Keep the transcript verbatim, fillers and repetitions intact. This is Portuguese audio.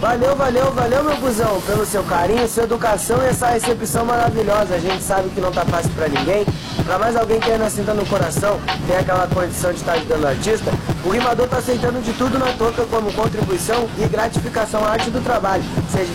Valeu, valeu, valeu, meu cuzão, pelo seu carinho, sua educação e essa recepção maravilhosa. A gente sabe que não tá fácil pra ninguém. Pra mais alguém que ainda aceita no coração, tem aquela condição de estar ajudando o artista, o rimador tá aceitando de tudo na toca como contribuição e gratificação à arte do trabalho. Seja